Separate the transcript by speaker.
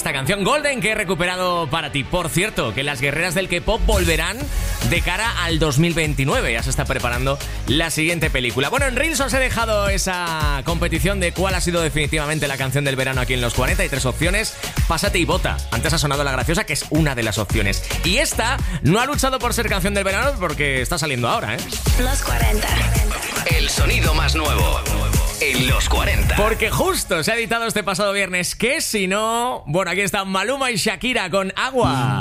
Speaker 1: esta canción Golden que he recuperado para ti. Por cierto, que las guerreras del K-pop volverán de cara al 2029. Ya se está preparando la siguiente película. Bueno, en Reels os he dejado esa competición de cuál ha sido definitivamente la canción del verano aquí en Los 40. Hay 3 opciones. Pásate y vota. Antes ha sonado La Graciosa, que es una de las opciones. Y esta no ha luchado por ser canción del verano porque está saliendo ahora, ¿eh?
Speaker 2: Los 40.
Speaker 3: El sonido más nuevo en Los 40.
Speaker 1: Porque justo se ha editado este pasado viernes. Que si no... Bueno, aquí están Maluma y Shakira con Agua.